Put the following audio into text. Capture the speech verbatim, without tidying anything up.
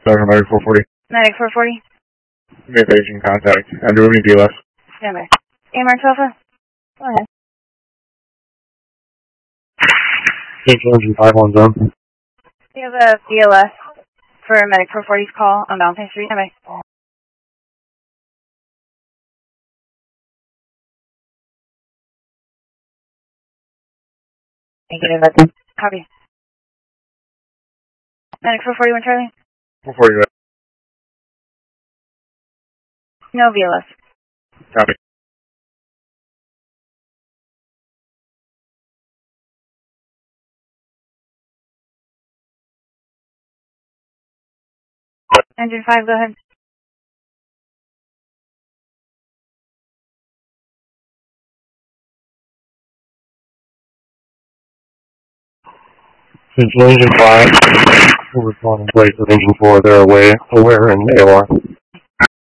Second, Medic four forty. Medic four forty. Make agent contact. Andrew, moving B L S. Stand by. A Mark Alpha. Go ahead. Central Engine five one zone. We have a B L S for Medic four forty's call on Valentine Street. Stand by. Negative, Button. Copy. Medic four forty-one Charlie. four forty. No B L S. Copy. Engine five, go ahead. Central Engine five. We're responding place with Engine four. They're away, aware in A O R.